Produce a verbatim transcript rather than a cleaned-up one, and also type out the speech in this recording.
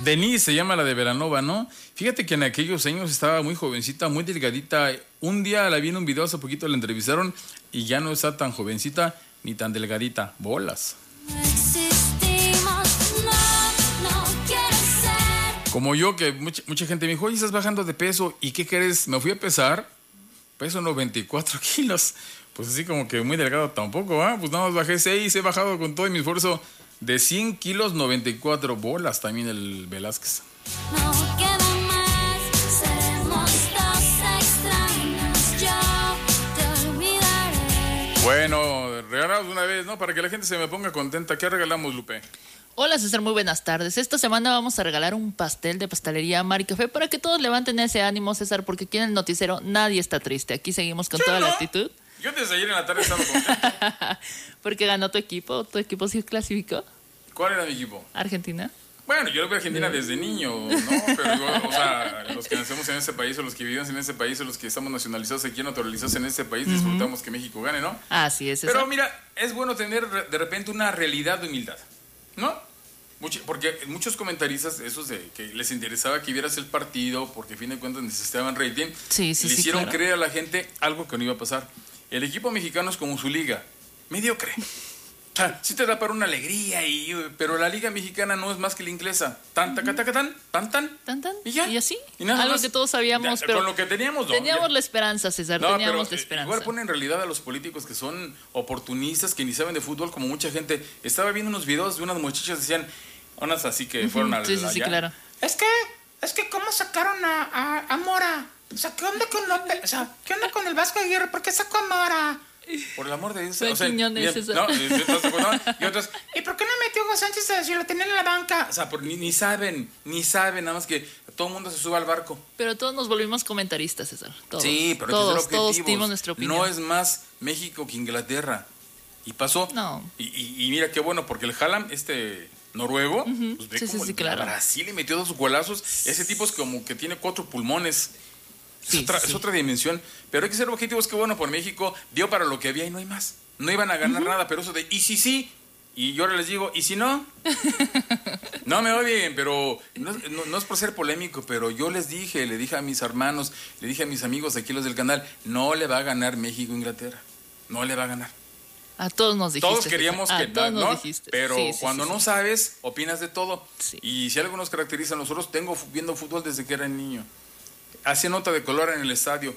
Denise se llama la de Velanova, ¿no? Fíjate que en aquellos años estaba muy jovencita, muy delgadita. Un día la vi en un video, hace poquito la entrevistaron y ya no está tan jovencita ni tan delgadita. Bolas. Como yo, que mucha, mucha gente me dijo, oye, estás bajando de peso. ¿Y qué quieres? Me fui a pesar, peso noventa y cuatro kilos. Pues así como que muy delgado tampoco, ¿ah? ¿eh? Pues nada más bajé seis, he bajado con todo mi esfuerzo de cien kilos, noventa y cuatro bolas también el Velázquez. No queda más, seremos dos extraños, yo te olvidaré. Bueno, regalamos una vez, ¿no? Para que la gente se me ponga contenta. ¿Qué regalamos, Lupe? Hola César, muy buenas tardes. Esta semana vamos a regalar un pastel de pastelería Mar y Café para que todos levanten ese ánimo, César, porque aquí en el noticiero nadie está triste. Aquí seguimos con ¿Sí, toda no? la actitud. Yo desde ayer en la tarde estaba contento. Porque ganó tu equipo. ¿Tu equipo sí clasificó? ¿Cuál era mi equipo? Argentina. Bueno, yo lo veo a Argentina desde niño, ¿no? Pero, o sea, los que nacemos en ese país o los que vivimos en ese país o los que estamos nacionalizados aquí, naturalizados en ese país, uh-huh. disfrutamos que México gane, ¿no? Así es. Pero mira, es bueno tener de repente una realidad de humildad, ¿no? Mucho, porque muchos comentaristas, esos de que les interesaba que vieras el partido, porque a fin de cuentas necesitaban rating, sí, sí, le sí, hicieron claro. creer a la gente algo que no iba a pasar. El equipo mexicano es como su liga, mediocre. O sea, sí te da para una alegría, y, pero la liga mexicana no es más que la inglesa. Tan, taca, taca, tan, tan, tan. Tan, tan. Y ya. Y así. Y nada Algo más. que todos sabíamos, Ya, pero. con lo que teníamos, no. Teníamos Ya. la esperanza, César. No, teníamos pero, la esperanza. Igual ponen en realidad a los políticos que son oportunistas, que ni saben de fútbol, como mucha gente. Estaba viendo unos videos de unas muchachas que decían, unas así que uh-huh. fueron a la. Sí, sí, sí, claro. Es que, es que, ¿cómo sacaron a, a, a Mora? O sea, ¿qué onda con López? O sea, ¿qué onda con el Vasco Aguirre? ¿Por qué sacó a Mora? Por el amor de Dios. Fue O sea, Quiñones, y, eso. no, y, entonces, bueno, y otros, ¿y por qué no metió a Hugo Sánchez si lo tenía en la banca? O sea, por, ni, ni saben, ni saben, nada más que todo el mundo se sube al barco. Pero todos nos volvimos comentaristas, César. Todos. Sí, pero todos, hay que ser todos objetivos. dimos nuestra opinión. No es más México que Inglaterra. Y pasó. No. Y, y, y mira qué bueno, porque el Haaland, este noruego, uh-huh. pues ve sí, como sí, sí, el, claro. Brasil le metió dos golazos. Ese tipo es como que tiene cuatro pulmones. Sí, es, otra, sí. es otra dimensión. Pero hay que ser objetivos. Que bueno, por México dio para lo que había y no hay más. No iban a ganar uh-huh. nada, pero eso de y si sí. Y yo ahora les digo, ¿y si no? No me odien, pero no, no, no es por ser polémico, pero yo les dije, le dije a mis hermanos, le dije a mis amigos aquí los del canal, no le va a ganar México a Inglaterra. No le va a ganar. A todos nos dijiste. Todos queríamos a que todos no, nos ¿no? dijiste. Pero sí, sí, cuando sí, no sí. sabes, opinas de todo. Sí. Y si algo nos caracteriza, nosotros tengo viendo fútbol desde que era niño. Hacía nota de color en el estadio.